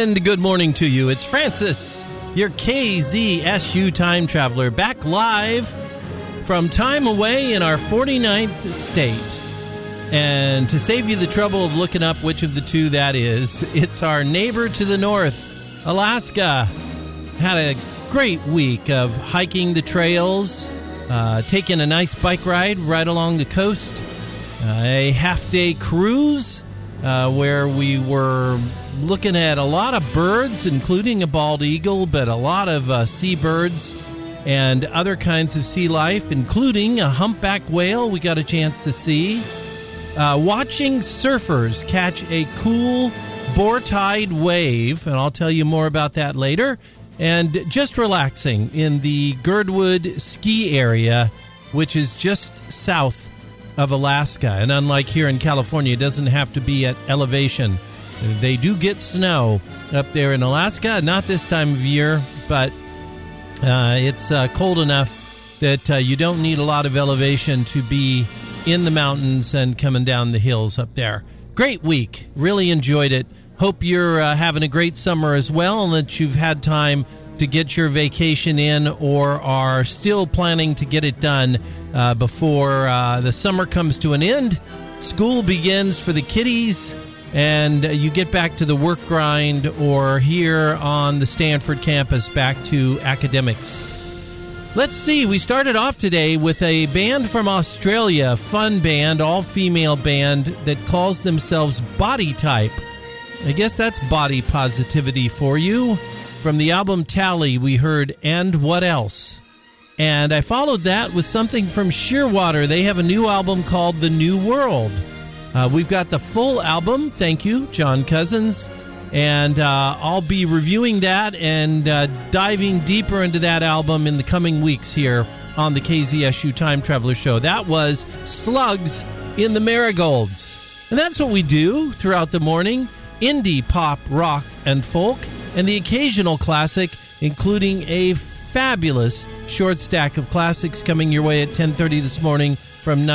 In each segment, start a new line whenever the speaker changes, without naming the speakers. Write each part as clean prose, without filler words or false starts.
And good morning to you. It's Francis, your KZSU time traveler, back live from time away in our 49th state. And to save you the trouble of looking up which of the two that is, it's our neighbor to the north, Alaska. Had a great week of hiking the trails, taking a nice bike ride right along the coast, a half-day cruise where we were looking at a lot of birds, including a bald eagle, but a lot of seabirds and other kinds of sea life, including a humpback whale we got a chance to see. Watching surfers catch a cool boar-tide wave, and I'll tell you more about that later. And just relaxing in the Girdwood ski area, which is just south of Alaska. And unlike here in California, it doesn't have to be at elevation. They do get snow up there in Alaska, not this time of year, but it's cold enough that you don't need a lot of elevation to be in the mountains and coming down the hills up there. Great week. Really enjoyed it. Hope you're having a great summer as well, and that you've had time to get your vacation in or are still planning to get it done before the summer comes to an end. School begins for the kiddies, and you get back to the work grind, or here on the Stanford campus back to academics. Let's see, we started off today with a band from Australia, a fun band, all-female band that calls themselves Body Type. I guess that's body positivity for you. From the album Tally, we heard And What Else? And I followed that with something from Shearwater. They have a new album called The New World. We've got the full album, thank you, John Cousins, and I'll be reviewing that and diving deeper into that album in the coming weeks here on the KZSU Time Traveler Show. That was Slugs in the Marigolds. And that's what we do throughout the morning. Indie, pop, rock, and folk, and the occasional classic, including a fabulous short stack of classics coming your way at 10:30 this morning from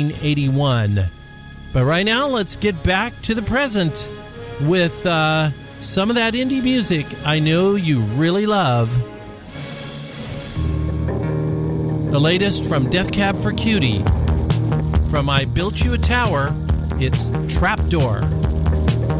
1981. But right now, let's get back to the present with some of that indie music I know you really love. The latest from Death Cab for Cutie. From I Built You a Tower, it's Trapdoor.